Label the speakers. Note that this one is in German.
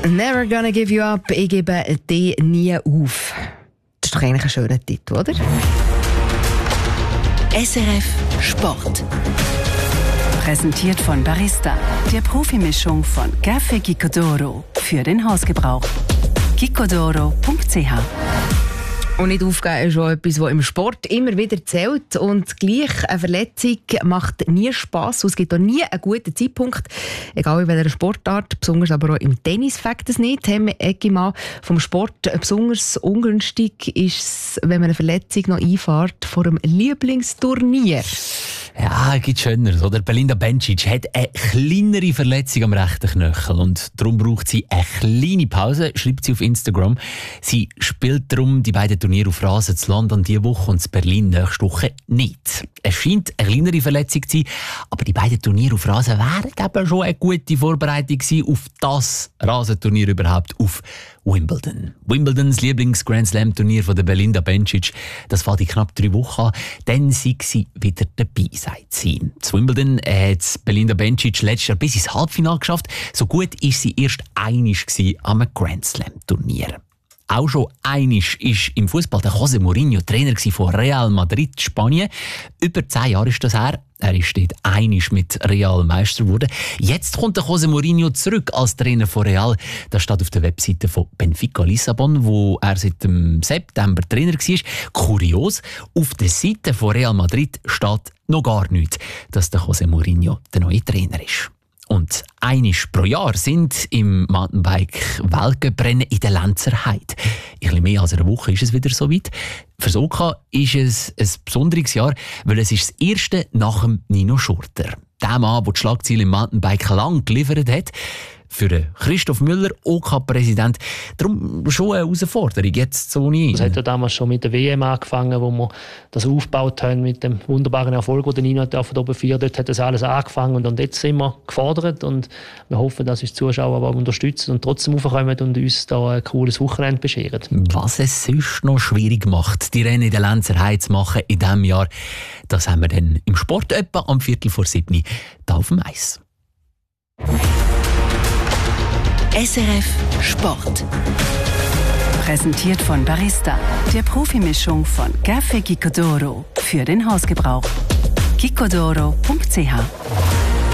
Speaker 1: Never gonna give you up, ich gebe dich nie auf. Das ist doch eigentlich ein schöner Titel, oder?
Speaker 2: SRF Sport. Präsentiert von Barista, der Profimischung von Café Gicodoro für den Hausgebrauch. gicodoro.ch.
Speaker 1: Und nicht aufgeben ist schon etwas, das im Sport immer wieder zählt. Und gleich eine Verletzung macht nie Spass. Es gibt auch nie einen guten Zeitpunkt. Egal in welcher Sportart, besonders aber auch im Tennis fängt es nicht. Eggimann, vom Sport besonders ungünstig ist es, wenn man eine Verletzung noch einfährt vor einem Lieblingsturnier.
Speaker 3: Ja, gibt Schöneres, oder? Belinda Bencic hat eine kleinere Verletzung am rechten Knöchel und darum braucht sie eine kleine Pause, schreibt sie auf Instagram. Sie spielt darum die beiden Turniere auf Rasen zu London diese Woche und zu Berlin nächste Woche nicht. Es scheint eine kleinere Verletzung zu sein, aber die beiden Turniere auf Rasen wären eben schon eine gute Vorbereitung gewesen auf das Rasenturnier überhaupt, auf Wimbledon. Wimbledons Lieblings-Grand-Slam-Turnier von der Belinda Bencic. Das fängt in knapp 3 Wochen an. Dann sei sie wieder dabei, sagt sie. Zu Wimbledon hat Belinda Bencic letztes Jahr bis ins Halbfinale geschafft. So gut ist sie erst einig am Grand-Slam-Turnier. Auch schon einig ist im Fußball der José Mourinho Trainer von Real Madrid, Spanien. Über 10 Jahre ist das her. Er ist dort einig mit Real Meister geworden. Jetzt kommt der José Mourinho zurück als Trainer von Real. Das steht auf der Webseite von Benfica Lissabon, wo er seit dem September Trainer war. Kurios, auf der Seite von Real Madrid steht noch gar nichts, dass der José Mourinho der neue Trainer ist. Und einmal pro Jahr sind im Mountainbike Weltcuprennen in der Lenzer Heide. In etwas mehr als einer Woche ist es wieder soweit. Für das OK ist es ein besonderes Jahr, weil es ist das erste nach dem Nino Schurter. Der Mann, der die Schlagzeilen im Mountainbike lang geliefert hat. Für Christoph Müller, OK-Präsident, darum schon eine Herausforderung, jetzt so nie.
Speaker 4: Das hat ja damals schon mit der WM angefangen, wo wir das aufgebaut haben, mit dem wunderbaren Erfolg, den Nino von oben 4, dort hat das alles angefangen und jetzt sind wir gefordert und wir hoffen, dass uns die Zuschauer aber unterstützen und trotzdem raufkommen und uns da ein cooles Wochenende bescheren.
Speaker 3: Was es sonst noch schwierig macht, die Rennen in der Lenzer Heide zu machen in diesem Jahr, das haben wir dann im Sport etwa am 6:15 da auf dem Eis.
Speaker 2: SRF Sport. Präsentiert von Barista, der Profimischung von Café Gicodoro für den Hausgebrauch. gicodoro.ch